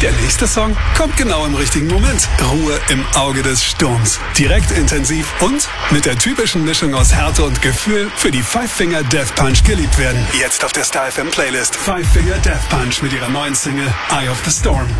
Der nächste Song kommt genau im richtigen Moment. Ruhe im Auge des Sturms. Direkt intensiv und mit der typischen Mischung aus Härte und Gefühl für die Five Finger Death Punch geliebt werden. Jetzt auf der Star FM Playlist. Five Finger Death Punch mit ihrer neuen Single Eye of the Storm.